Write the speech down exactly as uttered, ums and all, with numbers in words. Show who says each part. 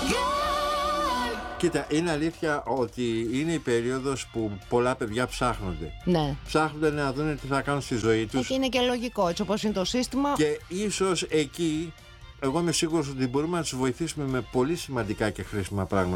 Speaker 1: Κοίτα, είναι αλήθεια ότι είναι η περίοδος που πολλά παιδιά ψάχνονται.
Speaker 2: Ναι.
Speaker 1: Ψάχνονται να δουν τι θα κάνουν στη ζωή τους.
Speaker 2: Και είναι και λογικό, έτσι όπως είναι το σύστημα.
Speaker 1: Και ίσως εκεί, εγώ είμαι σίγουρος ότι μπορούμε να τους βοηθήσουμε με πολύ σημαντικά και χρήσιμα πράγματα.